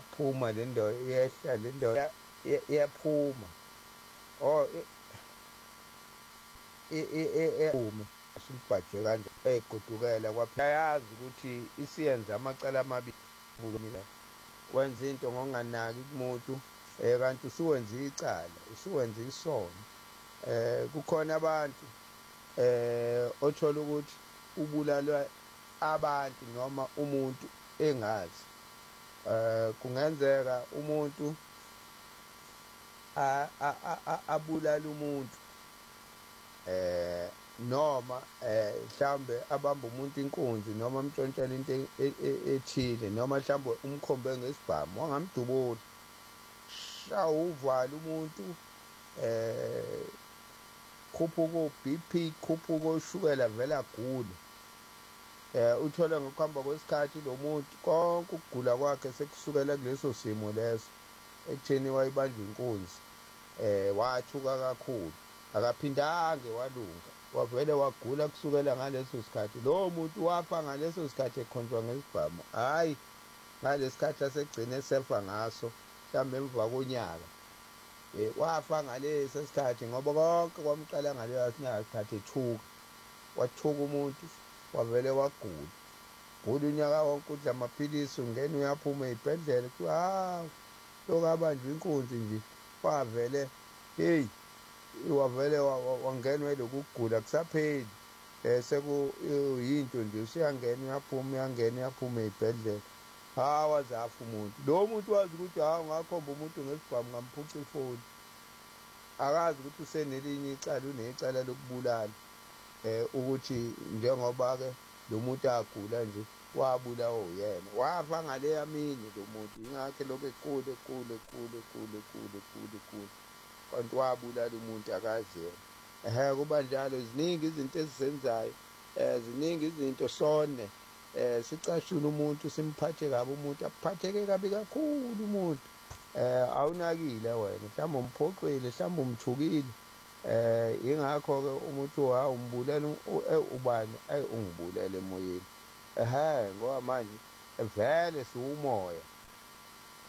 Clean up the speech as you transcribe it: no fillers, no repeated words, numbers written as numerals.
yaphuma le ndoda iyehla le ndoda iyaphuma oh ephume asimbhaje kanje egodukela kwaphela yazi ukuthi isiyenza amacala amabili wenza into ngokunganaki kumuntu kanti usuwenza icala usuwenza isono kukhona abantu othola ukuthi ubulalwa abantu noma umuntu engazi kungenzeka umuntu abulala umuntu noma mhlambe abamba umuntu inkunzi noma amtshontshela into ethile noma mhlambe umkhombe ngesibhamu wangamdubula shawa uvala umuntu khuphuka o-BP khuphuka oshukela vele agule uthole ngokuhamba kwesikhathi lo muntu konke ukugula kwakhe sekusukela kuleso simo leso ekutheni wayibanjwa inkunzi wathuka kakhulu akaphindange walunga wavele wagula kusukela ngaleso sikhathi lowo muntu wafa ngaleso sikhathi ekhonjwa ngesibhamu hhayi ngalesi sikhathi asegcine esefa ngaso mhlawumbe emva konyaka wafa ngaleso sikhathi ngoba konke kwamqala ngaleso sikhathi ethuka wathuka umuntu wavele wagula gula unyaka wonke udla amaphilisi ungena uyaphuma ey'bhedlela kuthiwa hawu lokabanjwa inkunzi nje wavele heyi wavele wangenwe loku kugula kusapheli sekuyinto nje usuyangena uyangena uyaphuma ey'bhedlela waze afa umuntu lowo muntu wazi ukuthi hawu ngakhomba umuntu ngesibhamu ngamphuca ifoni akazi ukuthi usenelinye icala unecala lokubulala ukuthi njengoba-ke lo muntu agula nje wabulawa uyena wafa ngaleya mini lo muntu ingakho lokhu ekule kanti wabulala umuntu akazi yena kuba njalo ziningi izinto ezizenzayo ziningi izinto sone sicashule umuntu simphathe kabi umuntu aphatheke kabi kakhulu umuntu awunakile wena mhlawumbe umphoqile mhlawumbe umthukile ingakho-ke umuthi hawu umbulela ubani ungibulele emoyeni ngoba manje vele siwumoya